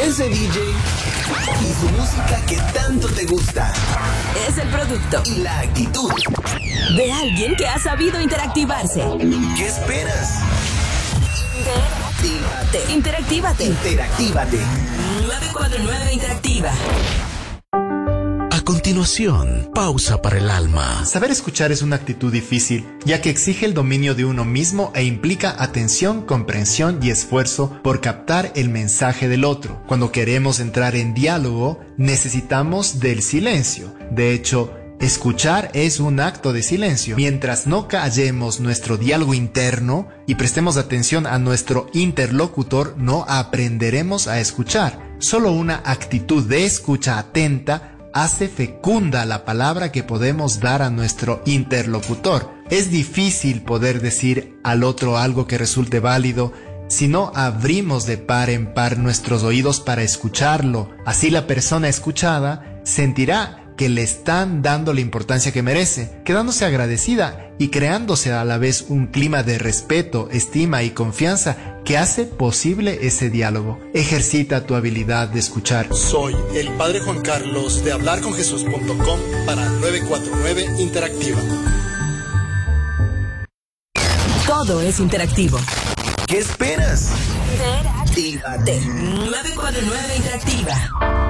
ese DJ y su música que tanto te gusta. Es el producto y la actitud de alguien que ha sabido interactivarse. ¿Qué esperas? Interactívate. 949 Interactiva. A continuación, pausa para el alma. Saber escuchar es una actitud difícil, ya que exige el dominio de uno mismo e implica atención, comprensión y esfuerzo por captar el mensaje del otro. Cuando queremos entrar en diálogo, necesitamos del silencio. De hecho, escuchar es un acto de silencio. Mientras no callemos nuestro diálogo interno y prestemos atención a nuestro interlocutor, no aprenderemos a escuchar. Solo una actitud de escucha atenta hace fecunda la palabra que podemos dar a nuestro interlocutor. Es difícil poder decir al otro algo que resulte válido si no abrimos de par en par nuestros oídos para escucharlo. Así la persona escuchada sentirá que le están dando la importancia que merece, quedándose agradecida y creándose a la vez un clima de respeto, estima y confianza que hace posible ese diálogo. Ejercita tu habilidad de escuchar. Soy el Padre Juan Carlos de hablarconjesus.com para 949 Interactiva. Todo es interactivo. ¿Qué esperas? Interactívate. 949 Interactiva.